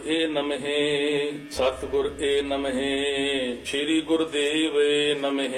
ਏ ਨਮਹਿ, ਸਤਿਗੁਰ ਏ ਨਮਹਿ, ਸ੍ਰੀ ਗੁਰਦੇਵ ਏ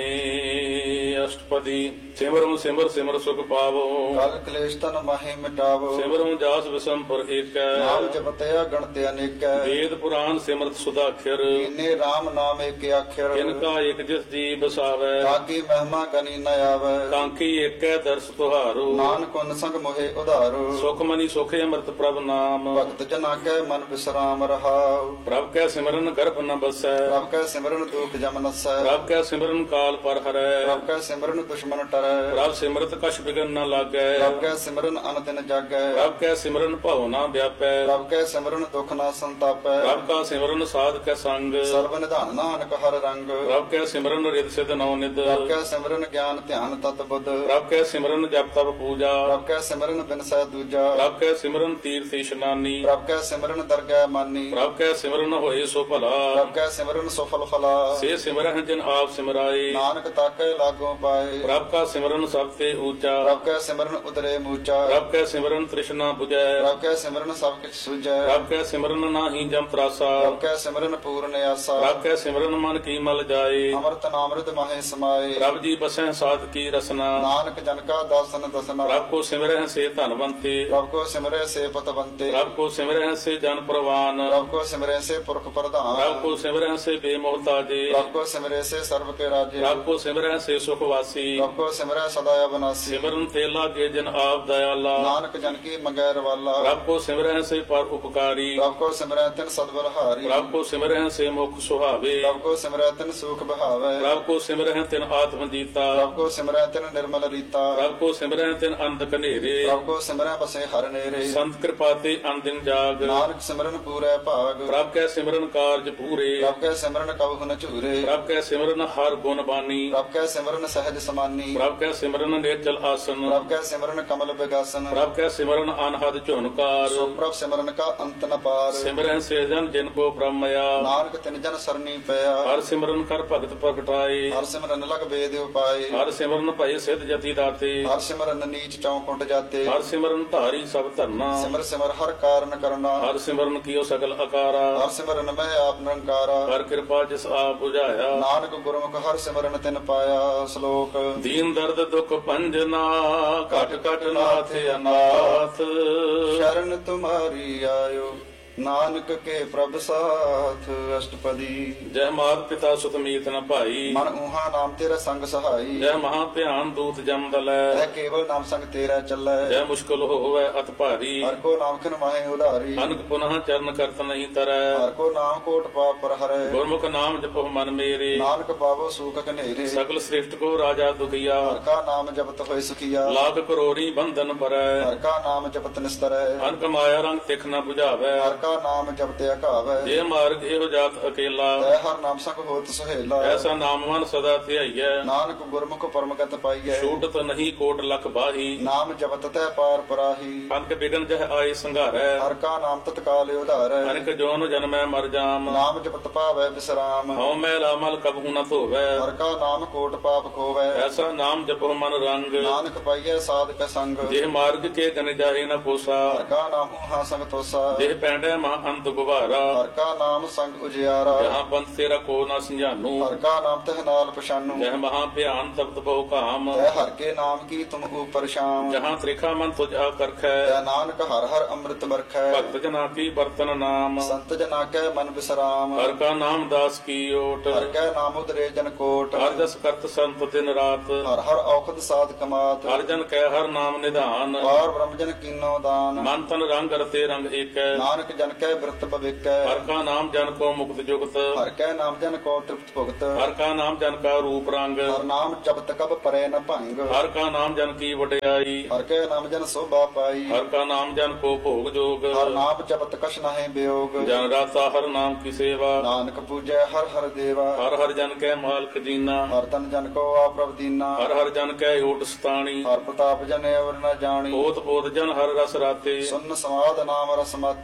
ਨਮਹਿ। ਅਸ਼ਟਪਦੀ। ਸਿਮਰੁ ਸਿਮਰ ਸਿਮਰ ਸੁਖ ਪਾਵੋ, ਕਲ ਕਲੇਸ਼ ਤਨ ਮਾਹੇ ਮਿਟਾਵੋ। ਸਿਮਰੁ ਜਾਸ ਵਿਸੰਪਰ ਏਕੈ, ਨਾਮ ਜਪਤਿਆ ਗਣਤ ਅਨੇਕੈ। ਵੇਦ ਪੁਰਾਨ ਸਿਮਰਤ ਸੁਦਾਖਰ, ਕੀਨੇ ਰਾਮ ਨਾਮ ਏਕ ਆਖਰ। ਕਿਨਕਾ ਇਕ ਜਿਸ ਜੀ ਬਸਾਵੈ, ਤਾਕੀ ਮਹਿਮਾ ਕਨੀ ਨ ਆਵੈ। ਕਾਂਕੀ ਏਕੈ ਦਰਸ ਤੁਹਾਰੋ, ਨਾਨਕ ਉਨ ਸੰਗ ਮੋਹਿ ਉਧਾਰੋ। ਸੁਖ ਮਨੀ ਸੁਖ ਅੰਮ੍ਰਿਤ ਪ੍ਰਭ ਨਾਮ, ਭਗਤ ਜਨਾ ਕੈ ਮਨ ਵਿਸਰਾਮ ਰਹਾਉ। ਪ੍ਰਭ ਕੈ ਸਿਮਰਨ ਗਰਭ ਨ ਬਸੈ, ਪ੍ਰਭ ਕੈ ਸਿਮਰਨ ਦੁਖ ਜਮ ਨਸੈ। ਪ੍ਰਭ ਕੈ ਸਿਮਰਨ ਕਾਲ ਪਰ ਹਰੈ, ਪ੍ਰਭ ਕੈ ਸਿਮਰਨ ਦੁਸ਼ਮਨ ਟਰੈ। ਪ੍ਰਭ ਸਿਮਰਤ ਕਛ ਬਿਗਨ ਨ ਲਾਗੈ, ਪ੍ਰਭ ਕੈ ਸਿਮਰਨ ਅਨ ਦਿਨ ਜਾਗੈ। ਪ੍ਰਭ ਕੈ ਸਿਮਰਨ ਭਉ ਨ ਵਿਆਪੈ, ਪ੍ਰਭ ਕੈ ਸਿਮਰਨ ਦੁਖ ਨਾ ਸੰਤਾਪੈ। ਪ੍ਰਭ ਕਾ ਸਿਮਰਨ ਸਾਧ ਕੈ ਸੰਗ, ਸਰਬ ਨਿਧਾਨ ਨਾਨਕ ਹਰ ਰੰਗ। ਪ੍ਰਭ ਕੈ ਸਿਮਰਨ ਰਿਦ ਸਿਧ ਨਉ ਨਿਧ, ਪ੍ਰਭ ਕੈ ਸਿਮਰਨ ਗਿਆਨ ਧਿਆਨ ਤਤ ਬੁੱਧ। ਪ੍ਰਭ ਕੈ ਸਿਮਰਨ ਜਪ ਤਪ ਪੂਜਾ, ਪ੍ਰਭ ਕੈ ਸਿਮਰਨ ਬਿਨਸੈ ਦੂਜਾ। ਪ੍ਰਭ ਕੈ ਸਿਮਰਨ ਤੀਰਥ ਇਸ਼ਨਾਨੀ, ਪ੍ਰਭ ਕੈ ਸਿਮਰਨ ਦਰਗਹਿ ਮਾਨੀ। ਪ੍ਰਭ ਕੈ ਸਿਮਰਨ ਹੋਏ ਸੋ ਭਲਾ, ਪ੍ਰਭ ਕੈ ਸਿਮਰਨ ਸੁਫਲ ਫਲਾ। ਸੇ ਸਿਮਰਨ ਜਿਨ ਆਪ ਸਿਮਰਾਏ, ਨਾਨਕ ਤਾਕੈ ਲਾਗੋ ਪਾਏ। ਪ੍ਰਭ ਕਾ ਸਿਮਰਨ ਸਭ ਤੇ ਊਚਾ, ਪ੍ਰਭ ਕੈ ਸਿਮਰਨ ਉਦਰੇ ਮੂਚਾ। ਪ੍ਰਭ ਕੈ ਸਿਮਰਨ ਤ੍ਰਿਸ਼ਨਾ 부ਜੈ, ਪ੍ਰਭ ਕੈ ਸਿਮਰਨ ਸਭ ਕਿਛ ਸੂਝੈ। ਪ੍ਰਭ ਕੈ ਸਿਮਰਨ ਨਾਹੀ ਜਮ ਤਰਾਸਾ, ਪ੍ਰਭ ਕੈ ਸਿਮਰਨ ਪੂਰਨ ਆਸਾ। ਪ੍ਰਭ ਕੈ ਸਿਮਰਨ ਮਨ ਕੀ ਮਲ ਜਾਏ, ਅੰਮ੍ਰਿਤ ਨਾਮ੍ਰਿਤ ਮਾਹੇ ਸਮਾਏ। ਪ੍ਰਭ ਜੀ ਬਸੈ ਸਾਧ ਕੀ ਰਸਨਾ, ਨਾਨਕ ਜਨ ਕਾ ਦਾਸਨ ਦਸਨਾ। ਪ੍ਰਭ ਕੋ ਸਿਮਰਹਿ ਸੇ ਧਨਵੰਤੇ, ਪ੍ਰਭ ਕੋ ਸਿਮਰੈ ਸੇ ਪਤਵੰਤੇ। ਪ੍ਰਭ ਕੋ ਸਿਮਰਹਿ ਸੇ ਜਨ ਪ੍ਰਵਾਨ, ਪ੍ਰਭ ਕੋ ਸਿਮਰੈ ਸੇ ਪੁਰਖ ਪ੍ਰਧਾਨ। ਪ੍ਰਭ ਕੋ ਸਿਮਰਹਿ ਸੇ ਬੇਮੋਹਤਾਜੇ, ਪ੍ਰਭ ਕੋ ਸਿਮਰੈ ਸੇ ਸਰਬ ਕੇ ਰਾਜੇ। ਪ੍ਰਭ ਕੋ ਸਿਮਰਹਿ ਸੇ ਸੁਖ ਵਾਸੀ, ਪ੍ਰਭ ਕੋ ਸਿਮਰੈ ਸਦਾ ਅਬਨਾਸੀ। ਸਿਮਰਨ ਤੇ ਲਾਗੇ ਜਿਨ ਆਪ ਦਇਆਲਾ, ਨਾਨਕ ਜਨ ਕੀ ਮੰਗੈ ਰਵਾਲਾ। ਪ੍ਰਭ ਕੋ ਸਿਮਰਹਿ ਸੇ ਪਰ ਉਪਕਾਰੀ, ਪ੍ਰਭ ਕੋ ਸਿਮਰੈ ਤਿਨ ਸਦਬਲਹਾਰੀ। ਪ੍ਰਭ ਕੋ ਸਿਮਰਹਿ ਸੇ ਮੁਖ ਸੁਹਾਵੇ, ਪ੍ਰਭ ਕੋ ਸਿਮਰੈ ਤਿਨ ਸੂਖ ਬਹਾਵੈ। ਪ੍ਰਭ ਕੋ ਸਿਮਰਹਿ ਤਿਨ ਆਤਮ ਜੀਤਾ, ਪ੍ਰਭ ਕੋ ਸਿਮਰੈ ਤਿਨ ਨਿਰਮਲ ਰੀਤਾ। ਪ੍ਰਭ ਕੋ ਸਿਮਰਹਿ ਤਿਨ ਅੰਧ ਕਨੇਰੇ, ਪ੍ਰਭ ਕੋ ਸਿਮਰੈ ਬਸੇ ਹਰ ਨੇਰੇ। ਸੰਤ ਕਿਰਪਾ ਤੇ ਅਨਦਿਨ ਜਾਗ, ਨਾਨਕ ਸਿਮਰਨ ਪੂਰੈ ਭਾਗ। ਪ੍ਰਭ ਕੈ ਸਿਮਰਨ ਕਾਰਜ ਪੂਰੇ, ਪ੍ਰਭ ਕੈ ਸਿਮਰਨ ਕਬਹੁ ਨ ਝੂਰੇ। ਪ੍ਰਭ ਕੈ ਸਿਮਰਨ ਹਰ ਗੁਣ ਬਾਨੀ, ਪ੍ਰਭ ਕੈ ਸਿਮਰਨ ਸਹਿਜ ਸਮਾਨੀ। ਪ੍ਰਭ ਕੈ ਸਿਮਰਨ ਨਿਰਜਲ ਆਸਨ, ਪ੍ਰਭ ਕੈ ਸਿਮਰਨ ਕਮਲ ਬਿਗਾਸਨ। ਪ੍ਰਭ ਕੈ ਸਿਮਰਨ ਅਨਹਦ ਝੁਨਕਾਰ, ਸੋ ਪ੍ਰਭ ਸਿਮਰਨ ਕਾ ਅੰਤ ਨ ਪਾਰ। ਸਿਮਰਨ ਸੇ ਜਨ ਜਿਨ ਕੋ ਬ੍ਰਹਮਇਆ, ਨਾਨਕ ਤਿਨ ਜਨ ਸਰਨੀ ਪਿਆ। ਹਰ ਸਿਮਰਨ ਕਰ ਭਗਤ ਪ੍ਰਗਟਾਏ, ਹਰ ਸਿਮਰਨ ਲਗ ਵੇਦ ਉਪਾਏ। ਹਰ ਸਿਮਰਨ ਭਏ ਸਿਧ ਜਤੀ ਦਾਤੇ, ਹਰ ਸਿਮਰਨ ਨੀਚ ਚੌਂਕੁੰਟ ਜਾਤੇ। ਹਰ ਸਿਮਰਨ ਧਾਰੀ ਸਭ ਧਰਨਾ, ਸਿਮਰ ਸਿਮਰ ਹਰ ਕਾਰਨ ਕਰਨਾ। ਹਰ ਸਿਮਰਨ ਕੀਓ ਸਗਲ ਅਕਾਰਾ, ਹਰ ਸਿਮਰਨ ਮੈਂ ਆਪ ਨਿਰੰਕਾਰਾ। ਹਰ ਕਿਰਪਾ ਜਿਸ ਆਪ 부ਝਾਇਆ, ਨਾਨਕ ਗੁਰਮੁਖ ਹਰ ਸਿਮਰਨ ਤਿਨ ਪਾਇਆ। ਸ਼ਲੋਕ। ਦੀਨ ਦਰਦ ਦੁਖ ਭੰਜਨਾ, ਘਟ ਘਟ ਨਾਥ ਅਨਾਥ, ਸ਼ਰਨ ਤੁਮਾਰੀ ਆਇਓ, ਨਾਨਕ ਕੇ ਪ੍ਰਭ ਸਾਥ। ਅਸ਼ਟਪਦੀ। ਜੈ ਮਾਤ ਪਿਤਾ ਸੁਤ ਮੀਤ ਨ ਭਾਈ, ਮਨ ਊਹਾ ਨਾਮ ਤੇਰਾ ਸੰਗ ਸਹਾਈ। ਜੈ ਮਹਾ ਭਿਆਨ ਦੂਤ ਜਮ ਦਲੈ, ਐ ਕੇਵਲ ਨਾਮ ਸੰਗ ਤੇਰਾ ਚੱਲੈ। ਜੈ ਮੁਸ਼ਕਲ ਹੋਵੈ ਅਤ ਭਾਰੀ, ਹਰ ਕੋ ਨਾਮ ਖਿਨ ਮਾਹੇ ਉਧਾਰੀ। ਅਨਕ ਪੁਨః ਚਰਨ ਕਰਤ ਨਹੀਂ ਤਰੈ, ਹਰ ਕੋ ਨਾਮ ਕੋਟ ਪਾਪ ਪਰ ਹਰੈ। ਗੁਰਮੁਖ ਨਾਮ ਜਪੋ ਮਨ ਮੇਰੇ, ਨਾਨਕ ਪਾਵੋ ਸੂਖ ਘਨੇਰੇ। ਸਗਲ ਸ੍ਰਿਸ਼ਟ ਕੋ ਰਾਜਾ ਦੁਖੀਆ, ਹਰ ਕਾ ਨਾਮ ਜਪਤ ਹੋਏ ਸੁਖੀਆ। ਲਾਖ ਕਰੋੜੀ ਬੰਧਨ ਪਰੈ, ਹਰ ਕਾ ਨਾਮ ਜਪਤ ਨਿਸਤਰੈ। ਅਨਕ ਮਾਇਆ ਰੰਗ ਤਿਖ ਨ 부ਝਾਵੈ, ਹਰ ਕਾ ਨਾਮ ਜਪਤ ਅਘਾਵੈ। ਜੇ ਮਾਰਗ ਇਹੋ ਜਾਤ ਅਕੇਲਾ, ਐ ਹਰ ਨਾਮ ਸੰਗ ਹੋਤ ਸੁਹੇਲਾ। ਐਸਾ ਨਾਮਵਾਨ ਸਦਾ ਧਿਆਈਐ, ਨਾਨਕ ਗੁਰਮੁਖ ਪਰਮਗਤ ਪਾਈਐ। ਛੂਟਤ ਨਹੀਂ ਕੋਟ ਲਖ ਬਾਹੀ, ਨਾਮ ਜਪਤ ਤੈ ਪਾਰ ਪਰਾਹੀ। ਅਨਕ ਬਿਗਨ ਜਹ ਆਏ ਸੰਘਾਰੈ, ਹਰ ਕਾ ਨਾਮ ਤਤਕਾਲ ਉਧਾਰੈ। ਅਨਕ ਜੋਨ ਜਨਮੈ ਮਰ ਜਾਮ, ਨਾਮ ਜਪਤ ਪਾਵੈ ਵਿਸਰਾਮ। ਹਉ ਮੈਲਾ ਮਲ ਕਬਹੂ ਨ ਧੋਵੈ, ਹਰ ਕਾ ਨਾਮ ਕੋਟ ਪਾਪ ਖੋਵੈ। ਐਸਾ ਨਾਮ ਜਪੋ ਮਨ ਰੰਗ, ਨਾਨਕ ਪਾਈਐ ਸਾਧਕ ਸੰਗ। ਜੇ ਮਾਰਗ ਕੇ ਗਨ ਜਾਹੇ ਨ ਪੋਸਾ, ਹਰ ਕਾ ਨਾਮ ਊਹਾ ਸੰਗ ਤੋਸਾ। ਜੇ ਪੈਂਡੈ ਮਹਾ ਅੰਤ ਗੁਬਾਰਾ, ਹਰ ਕਾ ਨਾਮ ਸੰਗ ਉਜਿਆਰਾ। ਜਹਾਂ ਪੰਥ ਤੇਰਾ ਕੋ ਨ ਸੰਝਾਨੂ, ਹਰ ਕਾ ਨਾਮ ਤਹਿ ਨਾਲ ਪਛਾਨੂ। ਜਹ ਮਹਾ ਭਿਆਨ ਤਪਤ ਬਹੁ ਕਾਮ, ਤੈ ਹਰ ਕੇ ਨਾਮ ਕੀ ਤੁਮ ਉਪਰ ਸ਼ਾਮ। ਜਹਾਂ ਤ੍ਰਿਖਾ ਮਨ ਤੁਝ ਆਕਰਖੈ, ਤੈ ਨਾਨਕ ਹਰ ਹਰ ਅੰਮ੍ਰਿਤ ਵਰਖੈ। ਭਗਤ ਜਨਾ ਕੀ ਬਰਤਨ ਨਾਮ, ਸੰਤ ਜਨਾ ਕੈ ਮਨ ਵਿਸਰਾਮ। ਹਰ ਕਾ ਨਾਮ ਦਾਸ ਕੀ ਓਟ, ਹਰ ਕੈ ਨਾਮ ਉਦਰੇ ਜਨ ਕੋਟ। ਹਰ ਜਸ ਕਰਤ ਸੰਤ ਦਿਨ ਰਾਤ, ਹਰ ਹਰ ਔਖਦ ਸਾਧ ਕਮਾਤ। ਹਰ ਜਨ ਕੈ ਹਰ ਨਾਮ ਨਿਧਾਨ, ਪਾਰ ਬ੍ਰਹਮ ਜਨ ਕੀਨੋ ਦਾਨ। ਮਨ ਤਨ ਰੰਗ ਰਤੇ ਰੰਗ ਏਕੈ, ਨਾਨਕ ਜਨ ਕੈ ਬਿਰਤ ਭਵਿਕੈ। ਹਰ ਕਾ ਨਾਮ ਜਨ ਕੋ ਮੁਕਤ ਜੁਗਤ, ਹਰ ਕੈ ਨਾਮ ਜਨ ਕੋ ਤ੍ਰਿਪਤ ਭੁਗਤ। ਹਰ ਕਾ ਨਾਮ ਜਨ ਕਾ ਰੂਪ ਰੰਗ, ਹਰ ਨਾਮ ਜਪਤ ਕਬ ਪਰੈ ਨ ਭੰਗ। ਹਰ ਕਾ ਨਾਮ ਜਨ ਕੀ ਵਡਿਆਈ, ਹਰ ਕੈ ਨਾਮ ਜਨ ਸੋਭਾ ਪਾਈ। ਹਰ ਕਾ ਨਾਮ ਜਨ ਕੋ ਭੋਗ ਜੋਗ, ਹਰ ਨਾਮ ਜਪਤ ਕਛ ਨਾਹਿ ਬਿਯੋਗ। ਜਨ ਰਾਤਾ ਹਰ ਨਾਮ ਕੀ ਸੇਵਾ, ਨਾਨਕ ਪੂਜੈ ਹਰ ਹਰ ਦੇਵਾ। ਹਰ ਹਰ ਜਨ ਕੈ ਮਾਲਕ ਜੀਨਾ, ਹਰ ਤਨ ਜਨ ਕੋ ਆਪ੍ਰਭ ਦੀਨਾ। ਹਰ ਹਰ ਜਨ ਕੈ ਓਟ ਸਤਾਣੀ, ਹਰ ਪ੍ਰਤਾਪ ਜਨ ਅਵਰ ਨ ਜਾਣੀ। ਪੋਤ ਪੋਤ ਜਨ ਹਰ ਰਸ ਰਾਤੇ, ਸੁਨ ਸਮਾਦ ਨਾਮ ਰਸ ਮਾਤੇ। ਆਠ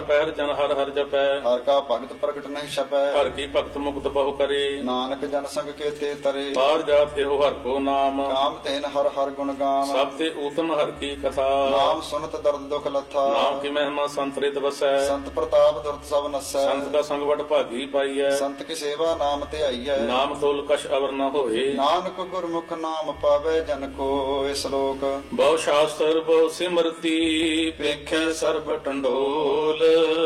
ਪਹਿਰ ਜਨ ਹਰ ਹਰ ਜਪੈ ਹਰ ਕਾ ਭਗਤ ਪ੍ਰਗਟ ਨਹੀਂ ਛਪੈ ਹਰ ਕੀ ਭਗਤ ਮੁਕਤ ਬਹੁ ਕਰੇ ਨਾਨਕ ਜਨ ਸੰਗ ਕੇਤੇ ਤਰੇ ਬਾਹਰ ਜਾਤ ਇਹੋ ਹਰ ਕੋ ਨਾਮ ਕਾਮ ਤੈਨ ਹਰ ਹਰ ਗੁਣ ਗਾਮ ਸਭ ਤੇ ਊਤਮ ਹਰ ਕੀ ਕਥਾ ਨਾਮ ਸੁਨਤ ਦਰਦ ਦੁਖ ਲੱਥਾ ਨਾਮ ਕੀ ਮਹਿਮਾ ਸੰਤ ਰਿਤ ਵਸੈ ਸੰਤ ਪ੍ਰਤਾਪ ਦੁਰਤ ਸਭ ਨਸੈ ਸੰਤ ਦਾ ਸੰਗ ਵਡ ਭਾਗੀ ਪਾਈਐ ਸੰਤ ਕੀ ਸੇਵਾ ਨਾਮ ਤੇ ਆਈਐ ਨਾਮ ਤੋਲ ਕਛ ਅਵਰ ਨ ਹੋਏ ਨਾਨਕ ਗੁਰਮੁਖ ਨਾਮ ਪਾਵੇ ਜਨ ਕੋ ਇਸ ਲੋਕ ਬਹੁ ਸ਼ਾਸਤਰ ਬਹੁ ਸਿਮਰਤੀ ਵੇਖੈ ਸਰਬ ਟੰਡੋਲ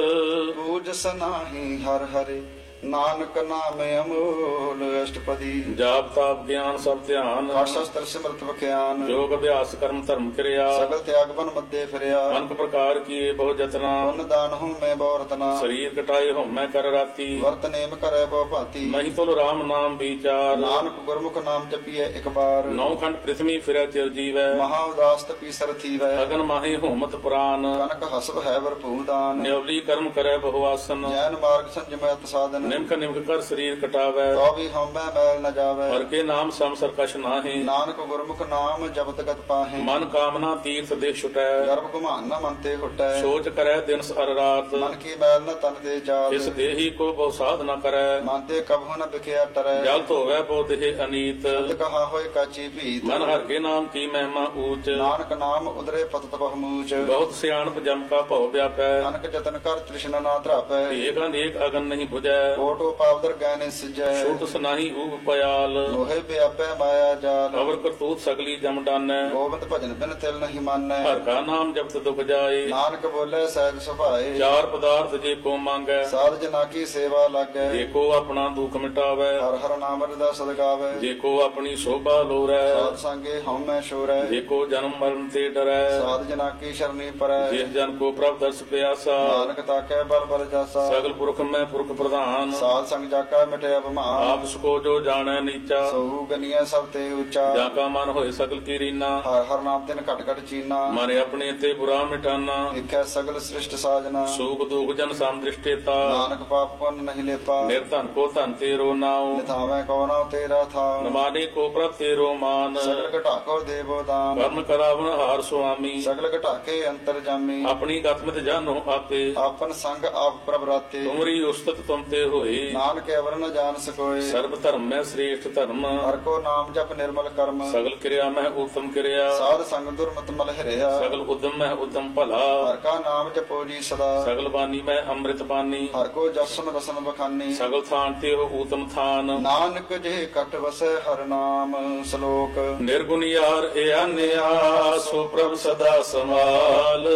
ਪੂਜ ਸਨਾਹੀ ਹਰ ਹਰਿ ਨਾਨਕ ਨਾਮ ਅਮੋਲ ਅਸ਼ਟਪਦੀ ਜਾਪ ਤਾਪ ਗਿਆਨ ਸਭ ਧਿਆਨ ਕਾਟ ਸ਼ਸਤਰ ਸਿਮਰਤ ਵਿਖਿਆਨ ਜੋਗ ਅਭਿਆਸ ਕਰਮ ਧਰਮ ਕਿਰਿਆ ਸਗਲ ਤਿਆਗ ਬਨ ਮੱਦੇ ਫਿਰਿਆ ਅਨਕ ਪ੍ਰਕਾਰ ਕੀਏ ਬਹੁ ਜਤਨਾ ਪੁੰਨ ਦਾਨ ਹੂੰ ਮੈਂ ਬਹੁ ਰਤਨਾ ਸਰੀਰ ਕਟਾਏ ਹਉਮੈ ਕਰ ਰਾਤੀ ਵਰਤ ਨੇਮ ਕਰੈ ਬਹੁ ਭਾਤੀ ਨਹੀਂ ਤੁਲ ਰਾਮ ਨਾਮ ਵਿਚਾਰ ਨਾਨਕ ਗੁਰਮੁਖ ਨਾਮ ਜਪੀਐ ਇੱਕ ਬਾਰ ਨੌ ਖੰਡ ਪ੍ਰਿਥਵੀ ਫਿਰੈ ਚਿਰ ਜੀਵੈ ਮਹਾ ਉਦਾਸ ਤਪੀ ਸਰਥੀਵੈ ਅਗਨ ਮਾਹੀ ਹਉਮਤ ਪੁਰਾਨ ਕਨਕ ਹਸਬ ਹੈ ਵਰਪੂਲ ਦਾਨ ਨਿਉਲੀ ਕਰਮ ਕਰੈ ਬਹੁ ਆਸਨ ਜੈਨ ਮਾਰਗ ਸੰਜਮੈ ਸਾਧਨ ਨਿਮਕ ਨਿਮਕ ਕਰ ਸਰੀਰ ਕਟਾਵੈ ਤੋ ਵੀ ਹਉਮੈ ਮੈਲ ਨ ਜਾਵੈ ਹਰ ਕੇ ਨਾਮ ਸਮ ਸਰਕਸ਼ ਨਾਹੀ ਨਾਨਕ ਗੁਰਮੁਖ ਨਾਮ ਜਪਤ ਗਤ ਪਾਹੇ ਮਨ ਕਾਮਨਾ ਤੀਰਥ ਦੇ ਛੁਟੈ ਗਰਭ ਘੁਮਾਨ ਨ ਮਨ ਤੇ ਹੁਟੈ ਸੋਚ ਕਰੈ ਦਿਨ ਸਰ ਰਾਤ ਮਨ ਕੀ ਮੈਲ ਨ ਤਨ ਤੇ ਜਾਤ ਇਸ ਦੇਹੀ ਕੋ ਬਹੁ ਸਾਧ ਨ ਕਰੈ ਮਨ ਤੇ ਕਬਹੁ ਨ ਵਿਖਿਆ ਟਰੈ ਜਲ ਧੋਵੈ ਬਹੁ ਦੇਹ ਅਨੀਤ ਜਦ ਕਹਾ ਹੋਏ ਕਾਚੀ ਭੀਤ ਮਨ ਹਰ ਕੇ ਨਾਮ ਕੀ ਮਹਿਮਾ ਊਚ ਨਾਨਕ ਨਾਮ ਉਦਰੇ ਪਤਤ ਬਹੁਮੂਚ ਬਹੁਤ ਸਿਆਣਪ ਜਮ ਕਾ ਭਉ ਵਿਆਪੈ ਨਾਨਕ ਜਤਨ ਕਰ ਤ੍ਰਿਸ਼ਨਾ ਨਾ ਧਰਾਪੈ ਏਕ ਅਨੇਕ ਅਗਨ ਨਹੀਂ 부ਜੈ ਕੋਟੋ ਪਾਵਦਰ ਗੈਨੇ ਸਿਜੈ ਛੂਟ ਸਨਾਹੀ ਊਪ ਪਿਆਲ ਲੋਹੇ ਵਿਆਪੈ ਮਾਇਆ ਜਾਲ ਅਵਰ ਕਰਤੂਤ ਸਗਲੀ ਜਮ ਡਾਨੈ ਗੋਬਿੰਦ ਭਜਨ ਬਿਨ ਤਿਲ ਨਹੀਂ ਮਾਨੈ ਹਰ ਕਾ ਨਾਮ ਜਪਤ ਦੁਖ ਜਾਏ ਨਾਨਕ ਬੋਲੇ ਸਹਿਜ ਸੁਭਾਏ ਚਾਰ ਪਦਾਰਥ ਜੇ ਕੋ ਮੰਗੈ ਸਾਧ ਜਨਾ ਕੀ ਸੇਵਾ ਲਾਗੈ ਜੇ ਕੋ ਆਪਣਾ ਦੁਖ ਮਿਟਾਵੈ ਹਰ ਹਰ ਨਾਮ ਰਦਾ ਸਦਗਾਵੈ ਜੇ ਕੋ ਆਪਣੀ ਸ਼ੋਭਾ ਲੋਰੈ ਸਾਧ ਸੰਗੇ ਹਉਮੈ ਸ਼ੋਰੈ ਜੇ ਕੋ ਜਨਮ ਮਰਨ ਤੇ ਡਰੈ ਸਾਧ ਜਨਾ ਕੀ ਸ਼ਰਨੀ ਪਰੈ ਜਿਸ ਜਨ ਕੋ ਪ੍ਰਭ ਦਰਸ ਪਿਆਸਾ ਨਾਨਕ ਤਾਕੈ ਬਲ ਬਲ ਜਾਸਾ ਸਗਲ ਪੁਰਖ ਮੈਂ ਪੁਰਖ ਪ੍ਰਧਾਨ ਸਾਧ ਸੰਗ ਜਾਕਾ ਮਿਟੇ ਅਭਮਾਨ ਆਪ ਸਕੋ ਜੋ ਜਾਣੈ ਨੀਚਾ ਸੋ ਗਨੀਐ ਸਭ ਤੇ ਉੱਚਾ ਜਾਂ ਕਾ ਮਨ ਹੋਏ ਸਗਲ ਕੀ ਰੀਨਾ ਹਰ ਹਰ ਨਾਮ ਤਿਨ ਘਟ ਘਟ ਚੀਨਾ ਮਨ ਆਪਣੇ ਤੇ ਬੁਰਾ ਮਿਟਾਨਾ ਦੇਖੈ ਸਗਲ ਸ੍ਰਿਸ਼ਟ ਸਾਜਨਾ ਸੂਖ ਦੁਖ ਜਨ ਸਮ ਦ੍ਰਿਸ਼ਟੇਤਾ ਨਾਨਕ ਪਾਪ ਪੁੰਨ ਨਹੀਂ ਲੇਪਾ ਨਿਰਧਨ ਕੋ ਧਨ ਤੇਰੋ ਨਾਉ ਨਿਥਾਵੇਂ ਕੋ ਨਾਉ ਤੇਰਾ ਥਾਉ ਨਮਾਨੇ ਕੋ ਪ੍ਰਭ ਤੇਰੋ ਮਾਨ ਸਗਲ ਘਟਾ ਕੋ ਦੇਵੋ ਦਾਨ ਕਰਨ ਕਰਾਵਨ ਹਾਰ ਸੁਆਮੀ ਸਗਲ ਘਟਾ ਕੇ ਅੰਤਰ ਜਾਮੀ ਆਪਣੀ ਗਤਮਿਤ ਜਾਨੋ ਆਪੇ ਆਪਨ ਸੰਗ ਆਪ ਪ੍ਰਭ ਰਾਤੇ ਤੁਮਰੀ ਉਸਤਤ ਤੁਮ ਤੇ ਹੋਏ ਨਾਨਕ ਅਵਰ ਨ ਜਾਣ ਸਕੋਏ ਸਰਬ ਧਰਮ ਮੈਂ ਸ੍ਰੇਸ਼ਟ ਧਰਮ ਹਰ ਕੋ ਨਾਮ ਜਪ ਨਿਰਮਲ ਕਰਮ ਸਗਲ ਕਿਰਿਆ ਮੈਂ ਉਤਮ ਕਿਰਿਆ ਸਾਧ ਸੰਗ ਦੁਰਮਤ ਮਲ ਹਰਿਆ ਸਗਲ ਉਦਮ ਮੈਂ ਉਦਮ ਭਲਾ ਹਰ ਕਾ ਨਾਮ ਜਪੋ ਜੀ ਸਦਾ ਸਗਲ ਬਾਣੀ ਮੈਂ ਅੰਮ੍ਰਿਤ ਬਾਣੀ ਹਰ ਕੋ ਜਸਨ ਰਸਨ ਬਖਾਨੀ ਸਗਲ ਥਾਨ ਤੇ ਹੋ ਊਤਮ ਥਾਨ ਨਾਨਕ ਜੇ ਕਟ ਵਸੈ ਹਰ ਨਾਮ ਸ਼ਲੋਕ ਨਿਰਗੁਣ ਯਾਰ ਏ ਅਨਿਆ ਸੋ ਪ੍ਰਭ ਸਦਾ ਸਮਾਲ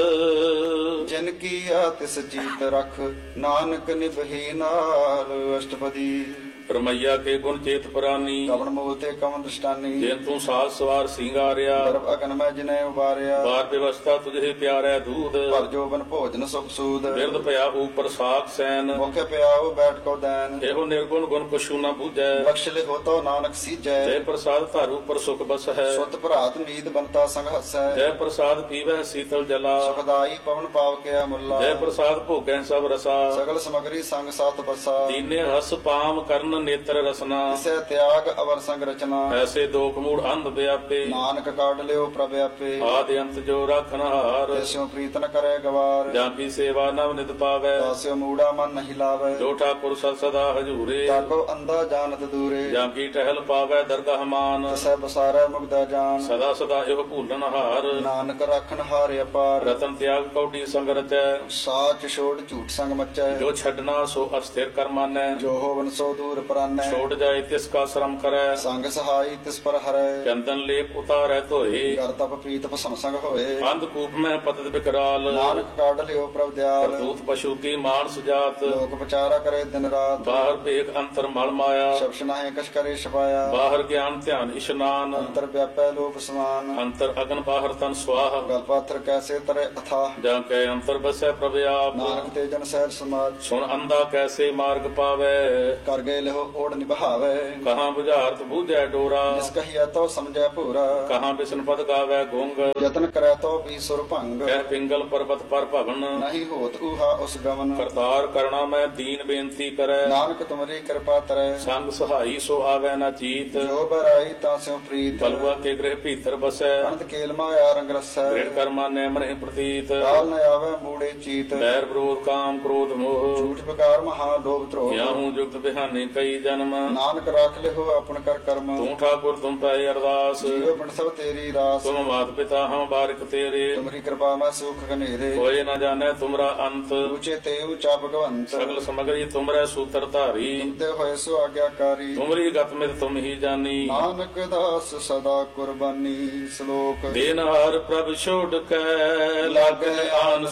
ਜਿਨ ਕੀ ਆ ਤਿਸ ਜੀਤ ਰਖ ਨਾਨਕ ਨਿਭੇ ਨਾਲ ਅਸ਼ਟਪਦੀ ਰਮਈਆ ਕੇ ਗੁਣ ਚੇਤ ਪ੍ਰਾਨੀ ਕਵਣ ਮੂਲ ਤੇ ਕਵਣ ਦ੍ਰਿਸ਼ਟਾਨੀ ਜੇ ਤੂੰ ਸਾਜ ਸਵਾਰ ਸਿੰਗਾਰਿਆ ਗਰਭ ਅਗਨ ਮੈਂ ਜਿਨੇ ਉਬਾਰਿਆ ਬਾਰ ਵਿਵਸਥਾ ਤੁਝੇ ਪਿਆਰੈ ਦੂਧ ਭਰ ਜੋਬਨ ਭੋਜਨ ਸੁਖ ਸੂਦ ਬਿਰਦ ਭਇਆ ਉਪਰ ਸਾਖ ਸੈਨ ਮੁਖੇ ਪਿਆਉ ਬੈਠ ਕੋ ਦੈਨ ਇਹੋ ਨਿਰਗੁਣ ਗੁਣ ਕਛੂ ਨਾ ਬੂਝੈ ਬਖਸ਼ ਲਿਖੋ ਤੋ ਨਾਨਕ ਸੀਜੈ ਜੈ ਪ੍ਰਸਾਦ ਧਾਰੂ ਪਰ ਸੁਖ ਬਸ ਹੈ ਸੁਤ ਭਰਾਤ ਨੀਤ ਬੰਤਾ ਸੰਗ ਹਸੈ ਜੈ ਪ੍ਰਸਾਦ ਪੀਵੈ ਸੀਤਲ ਜਲਾ ਸੁਖਦਾਈ ਪਵਨ ਪਾਵ ਕੇ ਮੁੱਲਾ ਜੈ ਪ੍ਰਸਾਦ ਭੋਗੈ ਸਭ ਰਸਾ ਸਗਲ ਸਮਗਰੀ ਸੰਗ ਸਾਤ ਬਸਾ ਦੀਨੇ ਰਸ ਪਾਮ ਕਰਨ ਨੇਤਰ ਰਸਨਾ ਤਿਸੈ ਤਿਆਗ ਅਵਰ ਸੰਗ ਰਚਨਾ ਐਸੇ ਦੋਖ ਮੂੜ ਅੰਧ ਵਿਆਪੇ ਨਾਨਕ ਕਾਢ ਲਿਓ ਪ੍ਰਭ ਆਪੇ ਆਦਿ ਅੰਤ ਜੋ ਰਾਖਨ ਹਾਰ ਤਿਸਿਓ ਪ੍ਰੀਤ ਨ ਕਰੇ ਗਵਾਰ ਜਾਂ ਕੀ ਸੇਵਾ ਨਵ ਨਿਤ ਪਾਵੈ ਤਾਸਿਓ ਮੂੜਾ ਮਨ ਨਹੀਂ ਲਾਵੇ ਜੋ ਠਾਕੁਰ ਸਦ ਸਦਾ ਹਜੂਰੇ ਤਾਕੋ ਅੰਦਾ ਜਾਣਤ ਦੂਰੇ ਜਾਂ ਕੀ ਟਹਿਲ ਪਾਵੈ ਦਰਗਾਹ ਮਾਨ ਤਿਸੈ ਬਸਾਰੈ ਮੁਗਦਾ ਜਾਨ ਸਦਾ ਸਦਾ ਇਹੋ ਭੂਲਨ ਹਾਰ ਨਾਨਕ ਰਾਖਣ ਹਾਰ ਅਪਾਰ ਰਤਨ ਤਿਆਗ ਕੌਡੀ ਸੰਗ ਰਚੈ ਸਾਚ ਛੋੜ ਝੂਠ ਸੰਗ ਮਚੈ ਜੋ ਛੱਡਣਾ ਸੋ ਅਸਥਿਰ ਕਰ ਮਾਨੈ ਜੋ ਹੋਵਨ ਸੋ ਦੂਰ ਪਰਾਨੈ ਛੋੜ ਜਾਏ ਤਿਸ ਕਾ ਸ਼ਰਮ ਕਰੈ ਸੰਗ ਸਹਾਈ ਤਿਸ ਪਰ ਹਰੈ ਚੰਦਨ ਲੇਪ ਉਤਾਰੈ ਧੋਏ ਕਰ ਤਪ ਪ੍ਰੀਤ ਭਸਮ ਸੰਗ ਹੋਏ ਅੰਧ ਕੂਪ ਮੈਂ ਪਤਿਤ ਬਿਕਰਾਲ ਨਾਨਕ ਕਾਢ ਲਿਓ ਪ੍ਰਭ ਦਿਆਲ ਕਰਤੂਤ ਪਸ਼ੂ ਕੀ ਮਾਨ ਸੁਜਾਤ ਲੋਕ ਵਿਚਾਰਾ ਕਰੇ ਦਿਨ ਰਾਤ ਬਾਹਰ ਭੇਖ ਅੰਤਰ ਮਲ ਮਾਇਆ ਸ਼ਬਦ ਨਾਹੀ ਕਛ ਕਰੇ ਛਪਾਇਆ ਬਾਹਰ ਗਿਆਨ ਧਿਆਨ ਇਸ਼ਨਾਨ ਅੰਤਰ ਵਿਆਪੈ ਲੋਕ ਸਮਾਨ ਅੰਤਰ ਅਗਨ ਬਾਹਰ ਤਨ ਸਵਾਹ ਗਲ ਪਾਥਰ ਕੈਸੇ ਤਰੇ ਅਥਾ ਜਾਂ ਕੈ ਅੰਤਰ ਬਸੈ ਪ੍ਰਭ ਆਪ ਨਾਨਕ ਤੇ ਜਨ ਸਹਿਜ ਸਮਾਜ ਸੁਣ ਅੰਧਾ ਕੈਸੇ ਮਾਰਗ ਪਾਵੈ ਕਰ ਗਏ ਲਿਓ ਓੜ ਨਿਭਾਵੇ ਕਹਾਂ ਬੁਝਾਰਤ ਬੂਝੈ ਡੋਰਾ ਜਿਸ ਕਹੀਐ ਤੋ ਸਮਝੈ ਭੂਰਾ ਕਹਾਂ ਬਿਸ਼ਨ ਪਦ ਗਾਵੈ ਗੁੰਗ ਯਤਨ ਕਰੈ ਤੋ ਵੀ ਸੁਰ ਭੰਗ ਕਹਿ ਪਿੰਗਲ ਪਰਬਤ ਪਰ ਭਵਨ ਨਹੀਂ ਹੋਤ ਊਹਾ ਉਸ ਗਮਨ ਕਰਤਾਰ ਕਰਣਾ ਮੈਂ ਦੀਨ ਬੇਨਤੀ ਕਰੈ ਨਾਨਕ ਤੁਮਰੀ ਕਿਰਪਾ ਤਰੈ ਸੰਗ ਸਹਾਈ ਸੋ ਆਵੈ ਨਾ ਚੀਤ ਜੋ ਬਰਾਈ ਤਾਂ ਸਿਉ ਪ੍ਰੀਤ ਬਲਵਾ ਕੇ ਗ੍ਰਹਿ ਭੀਤਰ ਬਸੈ ਅਨੰਤ ਕੇਲ ਮਾਇਆ ਰੰਗ ਰਸੈ ਗ੍ਰਿੜ ਕਰਮਾ ਨੈ ਮਨਹਿ ਪ੍ਰਤੀਤ ਕਾਲ ਨ ਆਵੈ ਮੂੜੇ ਚੀਤ ਬੈਰ ਵਿਰੋਧ ਕਾਮ ਕ੍ਰੋਧ ਮੋਹ ਝੂਠ ਬਕਾਰ ਮਹਾ ਲੋਭ ਧਰੋਹ ਯਾਹੂ ਜੁਗਤ ਬਿਹਾਨੇ ਕਈ ਜਨਮ ਨਾਨਕ ਰਾਖ ਲਿਓ ਆਪਨ ਕਰ ਕਰਮ ਤੂੰ ਠਾਕੁਰ ਤੁਮ ਪੈ ਅਰਦਾਸ ਜੀਵ ਪਿੰਡ ਸਭ ਤੇਰੀ ਰਾਸ ਤੁਮ ਮਾਤ ਪਿਤਾ ਹਮ ਬਾਰਿਕ ਤੇਰੇ ਤੁਮਰੀ ਕਿਰਪਾ ਮੈਂ ਸੁਖ ਘਨੇਰੇ ਹੋਏ ਨਾ ਜਾਣੈ ਤੁਮਰਾ ਅੰਤ ਉੱਚੇ ਤੇ ਉੱਚਾ ਭਗਵੰਤ ਸਗਲ ਸਮਗਰੀ ਤੁਮਰੈ ਸੂਤਰ ਧਾਰੀ ਤੇ ਹੋਏ ਸੋ ਆਗਿਆਕਾਰੀ ਤੁਮਰੀ ਗਤ ਮਿਤ ਤੁਮ ਹੀ ਜਾਨੀ ਨਾਨਕ ਦਾਸ ਸਦਾ ਕੁਰਬਾਨੀ ਸ਼ਲੋਕ ਦੇਨਹਾਰ ਪ੍ਰਭ ਛੋੜ ਕੇ ਲਾਗੈ ਆਨ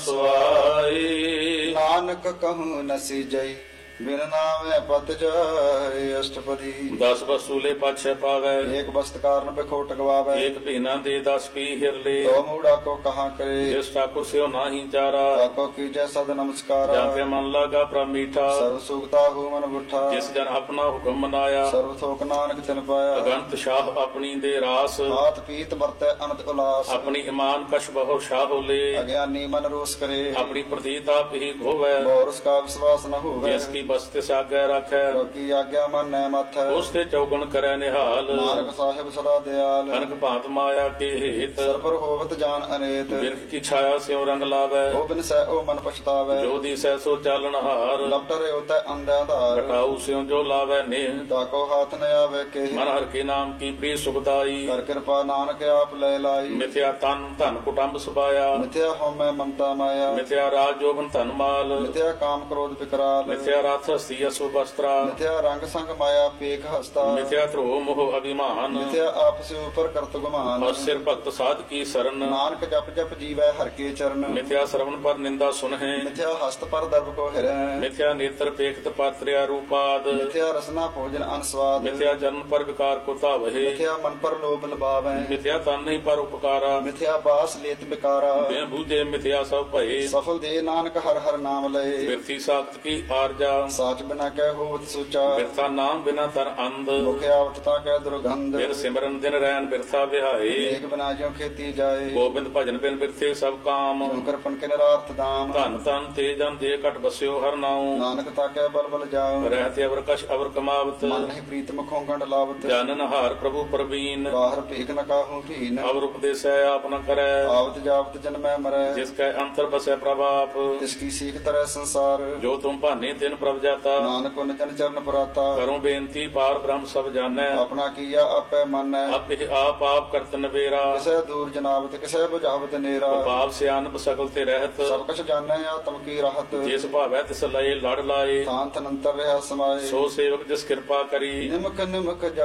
ਸੁਆਏ ਨਾਨਕ ਕਹੂੰ ਨਸੀ ਜਈ ਬਿਨ ਨਾਮੈ ਪਤ ਜਾਏ ਅਸ਼ਟਪਦੀ 10 ਵਸੂਲੇ ਪਾਛੈ ਪਾਵੈ ਏਕ ਬਸਤ ਕਾਰਨ ਬਿਖੋਟ ਗਵਾਵੇ ਏਕ ਭੀਨਾ ਦੇ 10 ਪੀ ਹਿਰਲੇ ਤੋ ਮੂੜਾ ਕੋ ਕਹਾ ਕਰੇ ਜਿਸ ਠਾਕੁਰ ਸਿਓ ਨਾਹੀ ਚਾਰਾ ਤਾਕੋ ਕੀਜੈ ਸਦ ਨਮਸਕਾਰਾ ਜਾਂ ਤੇ ਮਨ ਲਾਗਾ ਪ੍ਰਭ ਮੀਠਾ ਸਰਬ ਸੁਖਤਾ ਹੋ ਮਨ ਬੁੱਠਾ ਜਿਸ ਜਨ ਆਪਣਾ ਹੁਕਮ ਮਨਾਇਆ ਸਰਬ ਥੋਕ ਨਾਨਕ ਤਿਨ ਪਾਇਆ ਅਗੰਤ ਸ਼ਾਹ ਆਪਣੀ ਦੇ ਰਾਸ ਹਾਥ ਪੀਤ ਵਰਤੈ ਅਨੰਤ ਉਲਾਸ ਆਪਣੀ ਇਮਾਨ ਕਸ਼ ਬਹੁ ਸ਼ਾਹ ਹੋਲੇ ਅਗਿਆਨੀ ਮਨ ਰੋਸ ਕਰੇ ਆਪਣੀ ਪ੍ਰਤੀਤ ਆਪ ਹੀ ਹੋਵੈ ਬੋਰਸ ਕਾ ਵਿਸ਼ਵਾਸ ਨ ਹੋਵੇ ਜਿਸ ਕੀ ਬਸ ਤਿਸ ਆਗੈ ਰੱਖੈ ਲੋਕੀ ਆਗਿਆ ਮੰਨੈ ਮਥੈ ਉਸ ਤੇ ਚੌਗਣ ਕਰੈ ਨਿਹਾਲ ਨਾਨਕ ਸਾਹਿਬ ਸਦਾ ਦਿਆਲ ਅਨਕ ਭਾਂਤ ਮਾਇਆ ਕੇ ਹੇਤ ਸਰਬਰ ਹੋਵਤ ਜਾਨ ਅਨੇਤ ਬਿਰਖ ਕੀ ਛਾਇਆ ਸਿਉ ਰੰਗ ਲਾਵੈ ਉਹ ਬਿਨ ਸਹਿ ਉਹ ਮਨ ਪਛਤਾਵੇ ਜੋ ਦੀ ਸਹਿ ਸੋ ਚਾਲਣ ਹਾਰ ਲਪਟਰੇ ਉਤੈ ਅੰਧਿਆ ਧਾਰ ਘਟਾਉ ਸਿਉ ਜੋ ਲਾਵੈ ਨੇਹ ਤਾਕੋ ਹਾਥ ਨ ਆਵੇ ਕੇ ਮਨ ਹਰ ਕੇ ਨਾਮ ਕੀ ਪ੍ਰੀ ਸੁਖਦਾਈ ਕਰ ਕਿਰਪਾ ਨਾਨਕ ਆਪ ਲੈ ਲਾਈ ਮਿਥਿਆ ਤਨ ਧਨ ਕੁਟੰਬ ਸੁਭਾਇਆ ਮਿਥਿਆ ਹਉਮੈ ਮਮਤਾ ਮਾਇਆ ਮਿਥਿਆ ਰਾਜ ਜੋਬਨ ਧਨ ਮਾਲ ਮਿਥਿਆ ਕਾਮ ਕ੍ਰੋਧ ਵਿਕਰਾਲ ਮਿਥਿਆ ਰਥ ਹਸਤੀ ਅਸੁ ਬਸਤਰਾ ਮਿਥਿਆ ਰੰਗ ਸੰਗ ਮਾਇਆ ਪੇਖ ਹਸਤਾ ਮਿਥਿਆ ਧਰੋ ਮੋਹ ਅਭਿਮਾਨ ਮਿਥਿਆ ਆਪਸ ਉਪਰ ਕਰਤ ਗੁਮਾਨ ਔਰ ਸਿਰ ਭਗਤ ਸਾਧ ਕੀ ਸਰਨ ਨਾਨਕ ਜਪ ਜਪ ਜੀਵੈ ਹਰ ਕੇ ਚਰਨ ਮਿਥਿਆ ਸਰਵਣ ਪਰ ਨਿੰਦਾ ਸੁਨਹਿ ਮਿਥਿਆ ਹਸਤ ਪਰ ਦਰਬ ਕੋ ਹਿਰੈ ਮਿਥਿਆ ਨੇਤਰ ਪੇਖਤ ਪਾਤਰਿਆ ਰੂਪਾਦ ਮਿਥਿਆ ਰਸਨਾ ਭੋਜਨ ਅਨਸਵਾਦ ਮਿਥਿਆ ਜਨਮ ਪਰ ਵਿਕਾਰ ਕੋ ਧਾਵਹਿ ਮਿਥਿਆ ਮਨ ਪਰ ਲੋਭ ਲਬਾਵੈ ਮਿਥਿਆ ਤਨ ਨਹੀਂ ਪਰ ਉਪਕਾਰਾ ਮਿਥਿਆ ਬਾਸ ਲੇਤ ਬਿਕਾਰਾ ਬਿਨ ਬੂਝੇ ਮਿਥਿਆ ਸਭ ਭਏ ਸਫਲ ਦੇ ਨਾਨਕ ਹਰ ਹਰ ਨਾਮ ਲਏ ਬਿਰਥੀ ਸਾਖਤ ਕੀ ਆਰਜਾ ਸਾਚ ਬਿਨਾ ਕਹਿ ਹੋਵਤ ਸੁਚਾ ਬਿਰਥਾ ਨਾਮ ਬਿਨਾ ਤਰ ਅੰਧ ਮੁਖ ਆਵਤ ਤਾ ਕਹਿ ਦੁਰਗੰਧ ਬਿਰ ਸਿਮਰਨ ਦਿਨ ਰੈਨ ਬਿਰਥਾ ਵਿਹਾਏ ਏਕ ਬਿਨਾ ਜਿਉ ਖੇਤੀ ਜਾਏ ਗੋਬਿੰਦ ਭਜਨ ਬਿਨ ਬਿਰਥੇ ਸਭ ਕਾਮ ਸ਼ੰਕਰ ਪਨ ਕੇ ਨਰਾਰਥ ਦਾਮ ਧਨ ਤਨ ਤੇ ਜਨ ਦੇ ਘਟ ਬਸਿਓ ਹਰ ਨਾਉ ਨਾਨਕ ਤਾ ਕਹਿ ਬਲ ਬਲ ਜਾਉ ਰਹਿਤੇ ਅਵਰ ਕਛ ਅਵਰ ਕਮਾਵਤ ਮਨ ਨਹੀਂ ਪ੍ਰੀਤ ਮੁਖੋਂ ਗੰਡ ਲਾਵਤ ਜਾਨਨ ਹਾਰ ਪ੍ਰਭੂ ਪ੍ਰਵੀਨ ਬਾਹਰ ਭੇਖ ਨ ਕਾਹੂ ਭੀਨ ਅਵਰ ਉਪਦੇਸੈ ਆਪ ਨ ਕਰੈ ਆਵਤ ਜਾਵਤ ਜਨਮੈ ਮਰੈ ਜਿਸ ਕੈ ਅੰਤਰ ਬਸੈ ਪ੍ਰਭਾਪ ਤਿਸ ਕੀ ਸੀਖ ਤਰੈ ਸੰਸਾਰ ਜੋ ਤੁਮ ਭਾਨੇ ਤਿਨ ਪ੍ਰਭ ਜਾਤਾ ਨਾਨਕ ਉਨ ਜਨ ਚਰਨ ਪਰਾਤਾ ਕਰੋ ਬੇਨਤੀ ਪਾਰ ਬ੍ਰਹਮ ਸਭ ਜਾਣੈ ਆਪਣਾ ਕੀਆ ਆਪੈ ਮੰਨੈ ਆਪੇ ਆਪ ਆਪ ਕਰਤ ਨਵੇਰਾ ਕਿਸੈ ਦੂਰ ਜਨਾਵਤ ਕਿਸੈ ਬੁਝਾਵਤ ਨੇਰਾ ਪਾਪ ਸਿਆਨਪ ਸਕਲ ਤੇ ਰਹਿਤ ਸਭ ਕਛ ਜਾਣੈ ਆਤਮ ਕੀ ਰਹਤ ਜਿਸ ਭਾਵੈ ਤਿਸ ਲਏ ਲੜ ਲਾਏ ਥਾਨ ਤਨੰਤਰ ਰਹਾ ਸਮਾਏ ਸੋ ਸੇਵਕ ਜਿਸ ਕਿਰਪਾ ਕਰੀ ਨਿਮਕ ਨਿਮਕ